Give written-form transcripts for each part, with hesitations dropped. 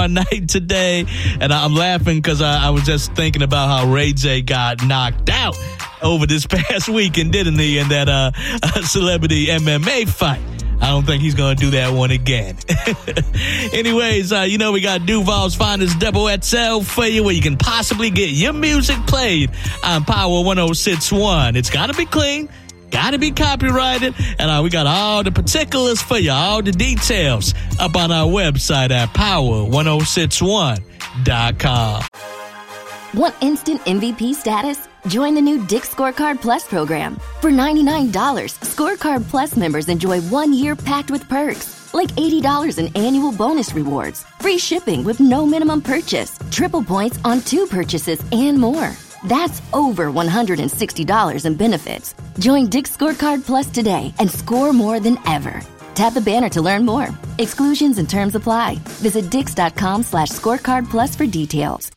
night today, and I'm laughing because I was just thinking about how Ray J got knocked out over this past weekend, didn't he, in that celebrity MMA fight. I don't think he's going to do that one again. Anyways, we got Duval's finest Double XL for you, where you can possibly get your music played on Power 106.1. It's got to be clean, got to be copyrighted, and we got all the particulars for you, all the details up on our website at power1061.com. Want instant MVP status? Join the new Dick's Scorecard Plus program. For $99, Scorecard Plus members enjoy 1 year packed with perks, like $80 in annual bonus rewards, free shipping with no minimum purchase, triple points on 2 purchases, and more. That's over $160 in benefits. Join Dick's Scorecard Plus today and score more than ever. Tap the banner to learn more. Exclusions and terms apply. Visit dix.com/scorecard plus for details.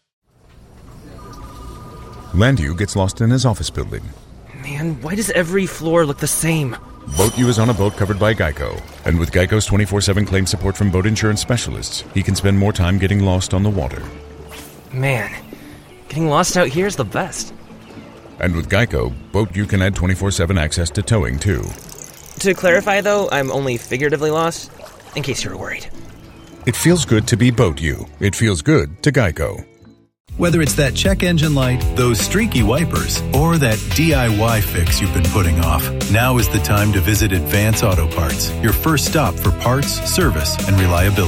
Landu gets lost in his office building. Man, why does every floor look the same? BoatU is on a boat covered by Geico. And with Geico's 24/7 claim support from boat insurance specialists, he can spend more time getting lost on the water. Man, getting lost out here is the best. And with Geico, BoatU can add 24/7 access to towing, too. To clarify, though, I'm only figuratively lost, in case you were worried. It feels good to be BoatU. It feels good to Geico. Whether it's that check engine light, those streaky wipers, or that DIY fix you've been putting off, now is the time to visit Advance Auto Parts, your first stop for parts, service, and reliability.